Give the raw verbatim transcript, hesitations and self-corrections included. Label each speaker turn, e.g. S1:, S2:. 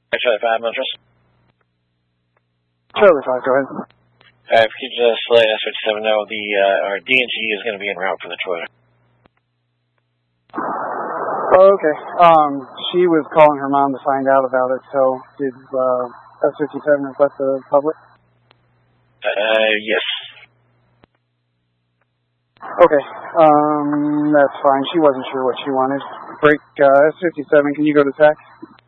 S1: Charlie five, Montrose.
S2: Charlie five, go ahead.
S1: Alright, if you could just let S fifty-seven know the, uh, our D and G is going to be en route for the Toyota.
S2: Oh, okay. Um, she was calling her mom to find out about it, so did, uh, S fifty-seven request the public?
S1: Uh, yes.
S2: Okay, um, that's fine. She wasn't sure what she wanted. Break, uh, S fifty-seven, can you go to T A C?